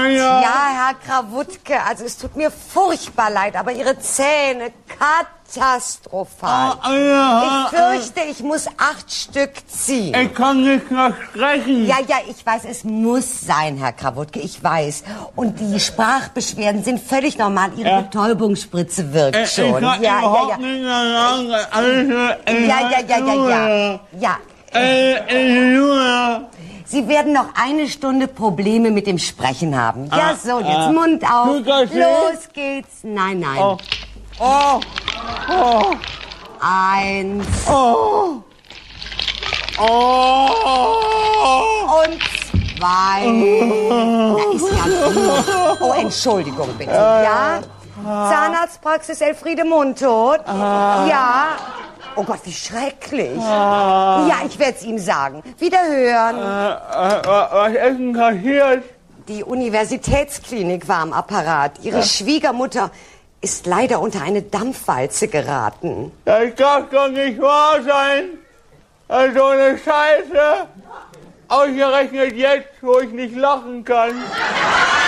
Ja, Herr Krawutke, also es tut mir furchtbar leid, aber Ihre Zähne katastrophal. Ich fürchte, ich muss 8 Stück ziehen. Ich kann nicht mehr sprechen. Ja, ich weiß, es muss sein, Herr Krawutke, ich weiß. Und die Sprachbeschwerden sind völlig normal. Ihre Betäubungsspritze wirkt schon. Ich kann überhaupt nicht mehr sagen. Ja. Sie werden noch 1 Stunde Probleme mit dem Sprechen haben. Ja, so, jetzt Mund auf. Los geht's. Nein. 1. Und 2. Da ist ja gut. Oh, Entschuldigung bitte. Ja? Zahnarztpraxis Elfriede Mundtot? Ja. Oh Gott, wie schrecklich. Ja, ich werde es ihm sagen. Wiederhören. Was ist denn passiert? Die Universitätsklinik war am Apparat. Ihre Schwiegermutter ist leider unter eine Dampfwalze geraten. Das darf doch nicht wahr sein. So eine Scheiße. Ausgerechnet jetzt, wo ich nicht lachen kann.